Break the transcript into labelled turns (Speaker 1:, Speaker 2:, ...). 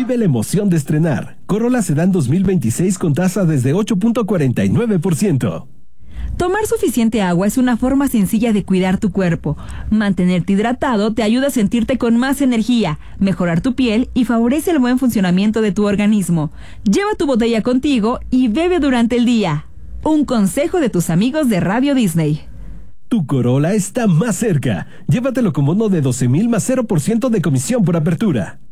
Speaker 1: Vive la emoción de estrenar. Corolla Sedán 2026 con tasa desde 8.49%.
Speaker 2: Tomar suficiente agua es una forma sencilla de cuidar tu cuerpo. Mantenerte hidratado te ayuda a sentirte con más energía, mejorar tu piel y favorece el buen funcionamiento de tu organismo. Lleva tu botella contigo y bebe durante el día. Un consejo de tus amigos de Radio Disney.
Speaker 1: Tu Corolla está más cerca. Llévatelo con bono de 12,000 más 0% de comisión por apertura.